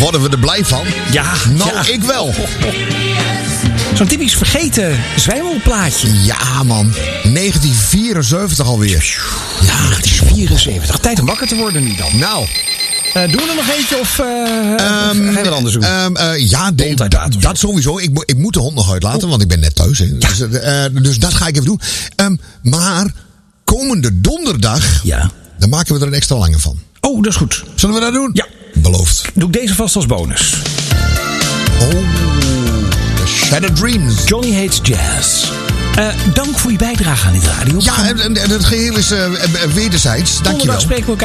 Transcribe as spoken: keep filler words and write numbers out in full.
worden we er blij van? Ja. Nou, ja. ik wel. Zo'n typisch vergeten zwijmelplaatje. Ja, man. negentien vierenzeventig alweer. Ja, negentien vierenzeventig. Tijd om wakker te worden nu dan. Nou. Uh, doen we er nog eentje of uh, um, gaan we wat anders doen? Um, uh, ja, de, dat, dat sowieso. Ik, ik moet de hond nog uitlaten, oh. want ik ben net thuis. Hè. Ja. Dus, uh, dus dat ga ik even doen. Um, maar komende donderdag, ja. dan maken we er een extra lange van. Oh, dat is goed. Zullen we dat doen? Ja. Beloofd. Doe ik deze vast als bonus. Oh, The Shattered Dreams. Johnny Hates Jazz. Uh, dank voor je bijdrage aan dit radio. Ja, en, en het geheel is uh, wederzijds. Dank je wel. Donderdag spreken we elkaar.